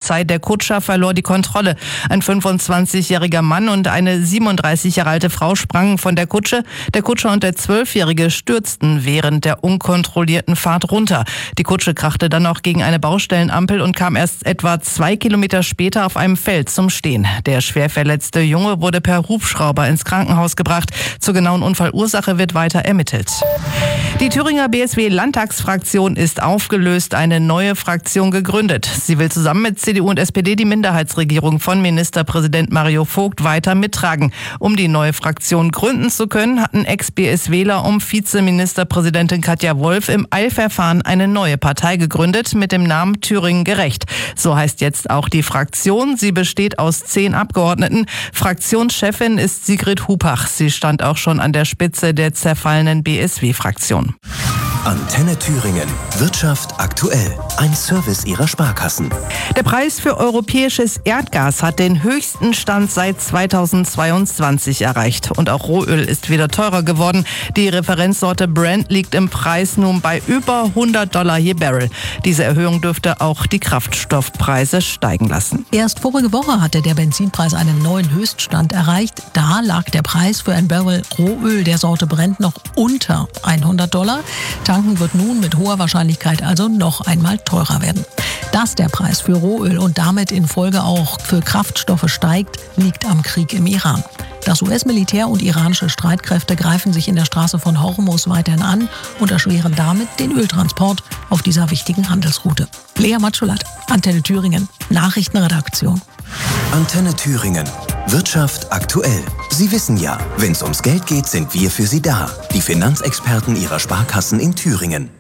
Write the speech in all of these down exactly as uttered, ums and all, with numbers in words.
Polizei. Der Kutscher verlor die Kontrolle. Ein fünfundzwanzigjähriger Mann und eine siebenunddreißig Jahre alte Frau sprangen von der Kutsche. Der Kutscher und der Zwölfjährige stürzten während der unkontrollierten Fahrt runter. Die Kutsche krachte dann noch gegen eine Baustellenampel und kam erst etwa zwei Kilometer später auf einem Feld zum Stehen. Der schwer verletzte Junge wurde per Hubschrauber ins Krankenhaus gebracht. Zur genauen Unfallursache wird weiter ermittelt. Die Thüringer B S W-Landtagsfraktion ist aufgelöst, eine neue Fraktion gegründet. Sie will zusammen mit C D U und S P D die Minderheitsregierung von Ministerpräsident Mario Vogt weiter mittragen. Um die neue Fraktion gründen zu können, hatten Ex-B S-Wähler um Vizeministerpräsidentin Katja Wolf im Eilverfahren eine neue Partei gegründet mit dem Namen Thüringen gerecht. So heißt jetzt auch die Fraktion. Sie besteht aus zehn Abgeordneten. Fraktionschefin ist Sigrid Hupach. Sie stand auch schon an der Spitze der zerfallenen B S W-Fraktion. Antenne Thüringen. Wirtschaft aktuell. Ein Service Ihrer Sparkassen. Der Preis für europäisches Erdgas hat den höchsten Stand seit zweitausendzweiundzwanzig erreicht. Und auch Rohöl ist wieder teurer geworden. Die Referenzsorte Brent liegt im Preis nun bei über hundert Dollar je Barrel. Diese Erhöhung dürfte auch die Kraftstoffpreise steigen lassen. Erst vorige Woche hatte der Benzinpreis einen neuen Höchststand erreicht. Da lag der Preis für ein Barrel Rohöl der Sorte Brent noch unter hundert Dollar. Tanken wird nun mit hoher Wahrscheinlichkeit also noch einmal teurer werden. Dass der Preis für Rohöl und damit in Folge auch für Kraftstoffe steigt, liegt am Krieg im Iran. Das U S-Militär und iranische Streitkräfte greifen sich in der Straße von Hormuz weiterhin an und erschweren damit den Öltransport auf dieser wichtigen Handelsroute. Lea Matschulat, Antenne Thüringen, Nachrichtenredaktion. Antenne Thüringen. Wirtschaft aktuell. Sie wissen ja, wenn es ums Geld geht, sind wir für Sie da. Die Finanzexperten Ihrer Sparkassen in Thüringen.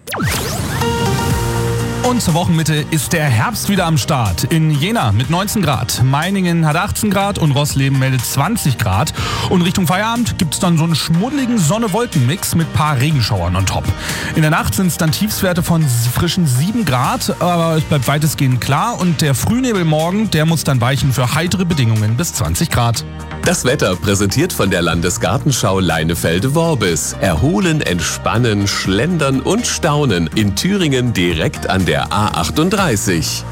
Und zur Wochenmitte ist der Herbst wieder am Start. In Jena mit neunzehn Grad, Meiningen hat achtzehn Grad und Rossleben meldet zwanzig Grad. Und Richtung Feierabend gibt es dann so einen schmuddeligen Sonne-Wolken-Mix mit paar Regenschauern on top. In der Nacht sind es dann Tiefstwerte von frischen sieben Grad, aber es bleibt weitestgehend klar. Und der Frühnebel morgen, der muss dann weichen für heitere Bedingungen bis zwanzig Grad. Das Wetter präsentiert von der Landesgartenschau Leinefelde-Worbis. Erholen, entspannen, schlendern und staunen in Thüringen direkt an der A achtunddreißig.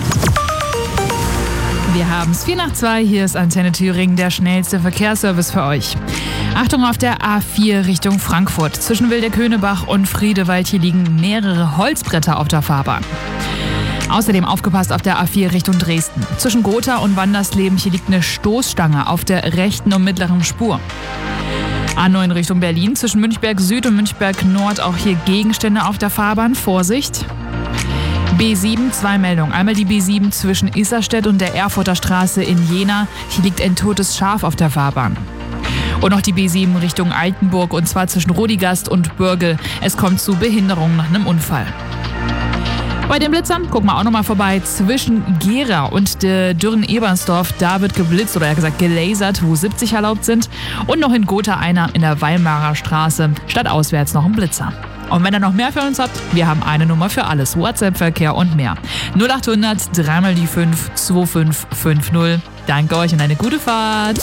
Wir haben es vier nach zwei. Hier ist Antenne Thüringen, der schnellste Verkehrsservice für euch. Achtung auf der A vier Richtung Frankfurt. Zwischen Wildeköhnebach und Friedewald hier liegen mehrere Holzbretter auf der Fahrbahn. Außerdem aufgepasst auf der A vier Richtung Dresden. Zwischen Gotha und Wandersleben hier liegt eine Stoßstange auf der rechten und mittleren Spur. A neun Richtung Berlin. Zwischen Münchberg Süd und Münchberg Nord auch hier Gegenstände auf der Fahrbahn. Vorsicht! B sieben, zwei Meldungen. Einmal die B sieben zwischen Isserstedt und der Erfurter Straße in Jena. Hier liegt ein totes Schaf auf der Fahrbahn. Und noch die B sieben Richtung Altenburg und zwar zwischen Rodigast und Bürgel. Es kommt zu Behinderungen nach einem Unfall. Bei den Blitzern gucken wir auch nochmal vorbei. Zwischen Gera und der Dürren-Ebersdorf, da wird geblitzt oder eher gesagt gelasert, wo siebzig erlaubt sind. Und noch in Gotha einer in der Weimarer Straße, stadtauswärts noch ein Blitzer. Und wenn ihr noch mehr für uns habt, wir haben eine Nummer für alles. WhatsApp-Verkehr und mehr. null achthundert, dreimal die fünf, zwei fünf fünf null. Danke euch und eine gute Fahrt.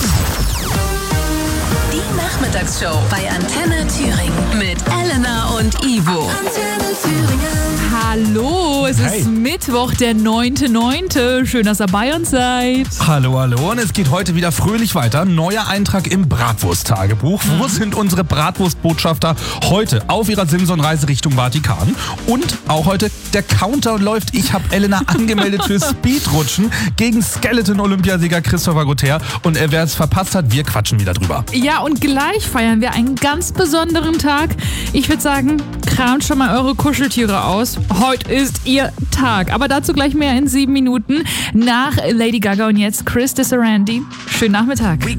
Die Nachmittagsshow bei Antenne Thüringen mit Elena und Ivo. Antenne Thüringen. Hallo, es Hey. ist Mittwoch, der neunte neunte Schön, dass ihr bei uns seid. Hallo, hallo. Und es geht heute wieder fröhlich weiter. Neuer Eintrag im Bratwurst-Tagebuch. Wo sind unsere Bratwurstbotschafter heute auf ihrer Simson-Reise Richtung Vatikan? Und auch heute der Counter läuft. Ich habe Elena angemeldet für Speedrutschen gegen Skeleton-Olympiasieger Christopher Gautier. Und äh, wer es verpasst hat, wir quatschen wieder drüber. Ja, und gleich feiern wir einen ganz besonderen Tag. Ich würde sagen, kramt schon mal eure Kuscheltiere aus. Heute ist ihr Tag. Aber dazu gleich mehr in sieben Minuten nach Lady Gaga und jetzt Chris Desarandi. Schönen Nachmittag.